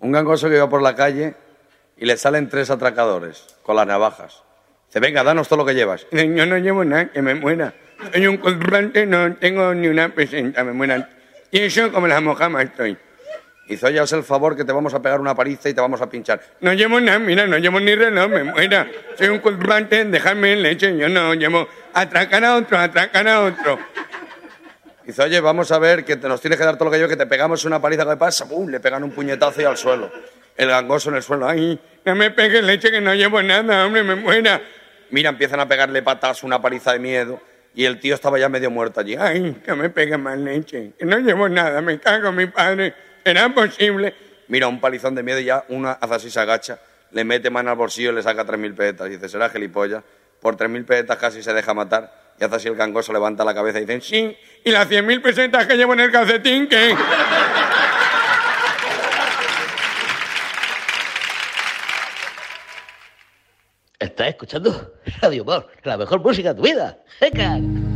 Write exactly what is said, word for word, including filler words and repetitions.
Un gangoso que iba por la calle y le salen tres atracadores con las navajas. Dice, venga, danos todo lo que llevas. Y dice, yo no llevo nada, que me muera. Soy un currante, no tengo ni una presenta, me mueran. Y eso como la mojama estoy. Dice, oye, haz el favor que te vamos a pegar una paliza y te vamos a pinchar. No llevo nada, mira, no llevo ni reloj, me muera. Soy un currante, déjame en leche. Yo no llevo, atracar a otro, atracar a otro. Dice, oye, vamos a ver que te, nos tienes que dar todo lo que yo, que te pegamos una paliza, ¿qué pasa? ¡Pum! Le pegan un puñetazo y al suelo. El gangoso en el suelo. ¡Ay, no me pegues leche que no llevo nada, hombre, me muera! Mira, empiezan a pegarle patas, una paliza de miedo, y el tío estaba ya medio muerto allí. ¡Ay, que me pegue más leche! Que no llevo nada, me cago en mi padre. ¿Será posible? Mira, un palizón de miedo y ya una hace así, se agacha, le mete mano al bolsillo y le saca tres mil pesetas. Y dice, será gilipollas. Por tres mil pesetas casi se deja matar. Y hace así el gangoso, levanta la cabeza y dice, sí, ¿y las cien mil pesetas que llevo en el calcetín qué? ¿Estás escuchando Radio Humor, la mejor música de tu vida? ¡Venga!